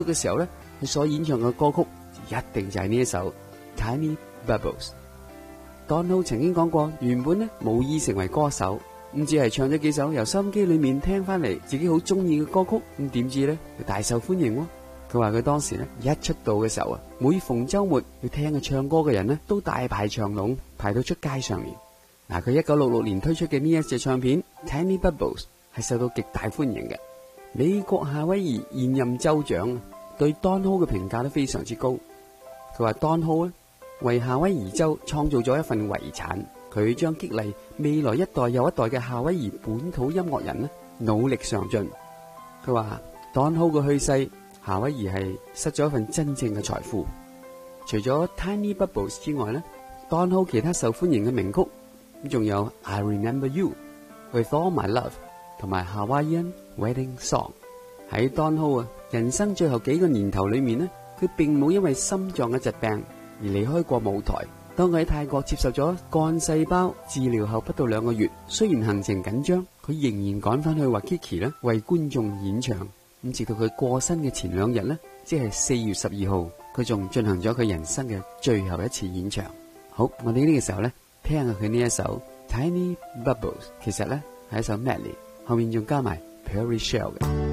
嘅時候咧，佢所演唱嘅歌曲一定就係呢一首 Tiny Bubbles。Don Ho 曾經講過，原本咧冇意成為歌手，咁只係唱咗幾首由收音機裏面聽翻嚟自己好中意嘅歌曲，咁點知咧佢大受歡迎喎。佢話佢當時咧一出道嘅時候啊，每逢周末要聽佢唱歌嘅人咧都大排長龍，排到出街上面。嗱，佢1966年推出嘅呢一隻唱片 Tiny Bubbles 係受到極大歡迎嘅。美國夏威夷現任州長對 Don Ho 嘅評價都非常之高。佢話 Don Ho 咧為夏威夷州創造咗一份遺產，佢將激勵未來一代又一代嘅夏威夷本土音樂人咧努力上進。佢話 Don Ho 嘅去世，夏威夷係失咗一份真正嘅財富。除咗 Tiny Bubbles 之外咧，Don Ho 其他受歡迎嘅名曲咁仲有 I Remember You、With All My Love 同埋 Hawaiian Wedding Song。喺 Don Ho 人生最後幾個年頭裏面咧，佢並冇因為心臟嘅疾病而離開過舞台。當佢喺泰國接受咗幹細胞治療後不到2個月，雖然行程緊張，佢仍然趕翻去 Waikiki 咧為觀眾演唱。咁直到佢過身嘅前2日咧，即係4月12號，佢仲進行咗佢人生嘅最後一次演唱。好，我哋呢個時候咧聽下佢呢一首 Tiny Bubbles， 其實咧係一首 medley， 後面仲加埋 Perry Shell 嘅。